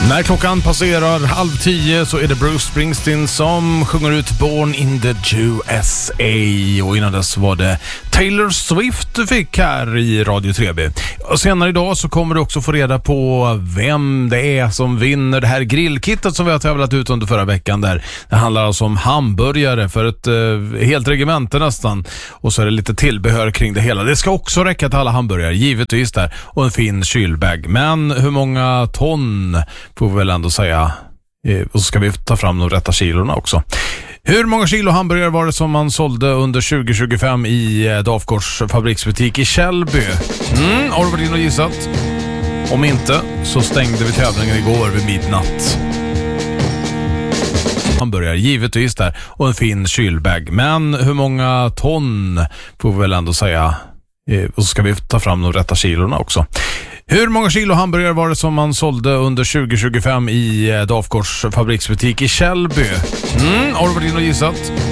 När klockan passerar 9:30 så är det Bruce Springsteen som sjunger ut Born in the USA. Och innan dess var det Taylor Swift du fick här i Radio 3B. Och senare idag så kommer du också få reda på vem det är som vinner det här grillkittet som vi har tävlat ut under förra veckan. Där det handlar alltså om hamburgare för ett helt regemente nästan. Och så är det lite tillbehör kring det hela. Det ska också räcka till alla hamburgare, givetvis där. Och en fin kylbag. Men hur många ton får vi väl ändå säga. Och så ska vi ta fram de rätta kilorna också. Hur många kilo hamburgare var det som man sålde under 2025 i Dafgårds fabriksbutik i Källby? Har du varit in och gissat? Om inte så stängde vi tävlingen igår vid midnatt. Hamburgare, givetvis där. Och en fin kylbag. Men hur många ton får vi väl ändå säga. Och så ska vi ta fram de rätta kilorna också. Hur många kilo hamburgare var det som man sålde under 2025 i Dafgårds fabriksbutik i Källby? Har du varit in och gissat?